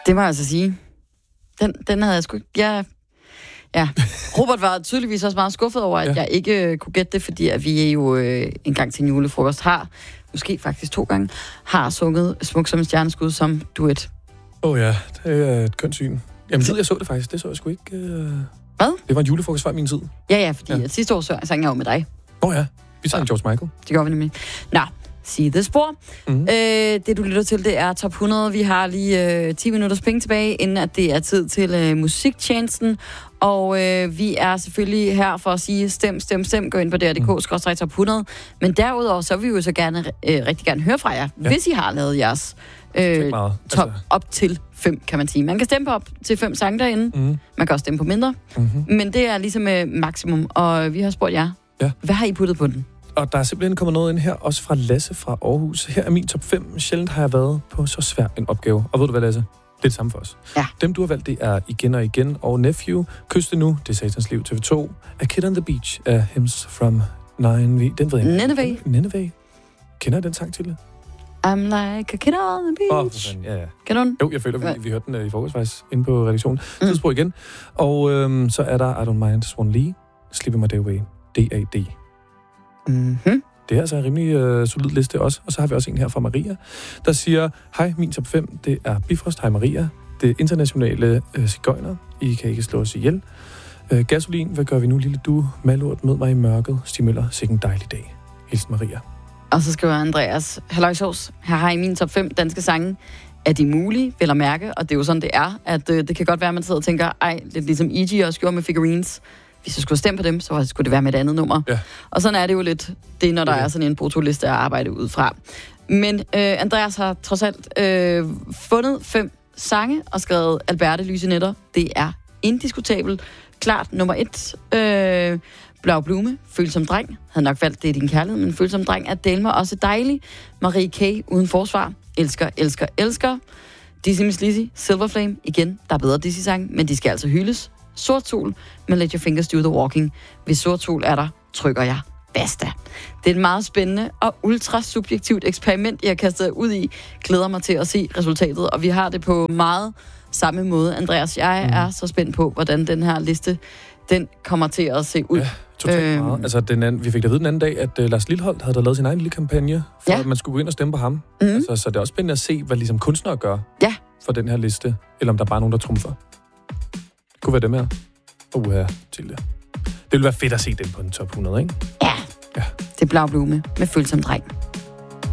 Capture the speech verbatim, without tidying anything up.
Det må jeg altså sige. Den, den havde jeg sgu ikke... Jeg, ja. Robert var tydeligvis også meget skuffet over, at ja. jeg ikke øh, kunne gætte det, fordi at vi jo øh, en gang til en julefrokost har, måske faktisk to gange, har sunget Smuk som en stjerneskud som duet. Åh oh ja, det er et kønt syn. Jamen, tid jeg så det faktisk, det så jeg sgu ikke... Øh... Hvad? Det var en julefrokost før min tid. Ja, ja, fordi ja. sidste år sang jeg jo med dig. Åh oh ja, vi sang George Michael. Det gør vi nemlig. Nå, sige det spor. Mm-hmm. Øh, det, du lytter til, det er Top hundrede. Vi har lige øh, ti minutters penge tilbage, inden at det er tid til øh, musiktjenesten. Og øh, vi er selvfølgelig her for at sige, stem, stem, stem, gå ind på D R punktum D K skråstreg top hundrede. Men derudover, så vil vi jo så gerne, øh, rigtig gerne høre fra jer, ja. hvis I har lavet jeres øh, top altså. op til fem, kan man sige. Man kan stemme på op til fem sange derinde. Mm. Man kan også stemme på mindre. Mm-hmm. Men det er ligesom øh, maksimum. Og vi har spurgt jer, ja. hvad har I puttet på den? Og der er simpelthen kommet noget ind her, også fra Lasse fra Aarhus. Her er min top fem. Sjældent har jeg været på så svær en opgave. Og ved du hvad, Lasse? Det er det samme for os. Ja. Dem, du har valgt, det er Igen og Igen og Nephew. Kyste nu, det er Satans Liv, T V to. A Kid on the Beach af Hymns from Nine. Den ved jeg ikke. Nineveh. Nineveh. Kender jeg den sang til det? I'm like a kid on the beach. Åh, oh, for fanden, ja, ja. Kender du den? Jo, jeg føler, vi, vi hørte den uh, i forgårs faktisk inde på redaktionen. Mm. Tidsspor igen. Og øhm, så er der I Don't Mind Swan Lee, Sleeping My Day Away, D A D. Mhm. Det er altså en rimelig øh, solid liste også. Og så har vi også en her fra Maria, der siger, hej, min top fem, det er Bifrost, hej Maria. Det internationale øh, sigøjner, I kan ikke slå os ihjel. Øh, gasolin, hvad gør vi nu, lille du? Malort, mød mig i mørket. Stig Møller, sikke en dejlig dag. Hilsen Maria. Og så skriver Andreas, halløjsovs, her har I min top fem danske sange. Er de mulige, vel at mærke? Og det er jo sådan, det er. At øh, det kan godt være, at man sidder og tænker, ej, lidt ligesom E G også gjorde med Figurines. Hvis jeg skulle stemme på dem, så skulle det være med et andet nummer. Ja. Og sådan er det jo lidt, det er, når der okay. er sådan en brutoliste at arbejde ud fra. Men øh, Andreas har trods alt øh, fundet fem sange og skrevet Alberte Lyse Nætter. Det er indiskutabelt. Klart nummer et. Øh, Blau Blume, Følsom Dreng. Havde nok valgt Det er din kærlighed, men Følsom Dreng er del mig også dejlig. Marie K. Uden forsvar. Elsker, elsker, elsker. Dizzy Miss Lizzy, Silver Flame. Igen, der er bedre Dizzy-sange, men de skal altså hyldes. Sort Sol med Let Your Fingers Do The Walking. Hvis Sort Sol er der, trykker jeg basta. Det er et meget spændende og ultrasubjektivt eksperiment, jeg har kastet ud i. Glæder mig til at se resultatet, og vi har det på meget samme måde. Andreas, jeg mm. er så spændt på, hvordan den her liste, den kommer til at se ud. Ja, totalt øhm. meget. Altså, den anden, vi fik da vide den anden dag, at uh, Lars Lilholt havde da lavet sin egen lille kampagne, for ja. at man skulle gå ind og stemme på ham. Mm. Altså, så det er også spændende at se, hvad ligesom kunstnere gør ja. for den her liste, eller om der er bare nogen, der trumfer. Det kunne være dem her. Uha, til det. Det ville være fedt at se den på en top hundrede, ikke? Ja. Ja. Det er Blau Blume med Følsom Dreng.